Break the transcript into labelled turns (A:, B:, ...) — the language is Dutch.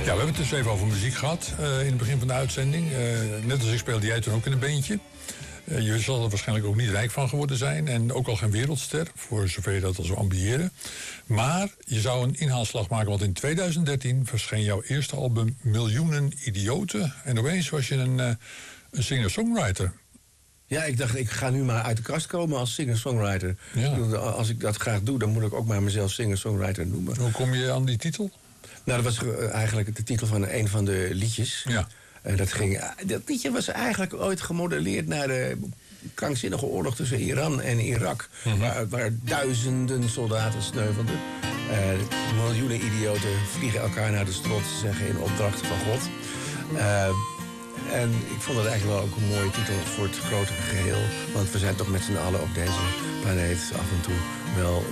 A: we hebben het dus even over muziek gehad in het begin van de uitzending. Net als ik speelde jij toen ook in een bandje. Je zal er waarschijnlijk ook niet rijk van geworden zijn. En ook al geen wereldster, voor zover je dat al zou ambiëren. Maar je zou een inhaalslag maken, want in 2013 verscheen jouw eerste album Miljoenen Idioten. En opeens was je een singer-songwriter.
B: Ja, ik dacht, ik ga nu maar uit de kast komen als singer-songwriter.
A: Ja.
B: Als ik dat graag doe, dan moet ik ook maar mezelf singer-songwriter noemen.
A: Hoe kom je aan die titel?
B: Nou, dat was eigenlijk de titel van een van de liedjes.
A: Ja.
B: Dat liedje was eigenlijk ooit gemodelleerd naar de krankzinnige oorlog tussen Iran en Irak. Waar duizenden soldaten sneuvelden. Miljoenen idioten vliegen elkaar naar de strot, zeggen in opdracht van God. En ik vond het eigenlijk wel ook een mooie titel voor het grotere geheel. Want we zijn toch met z'n allen op deze planeet af en toe wel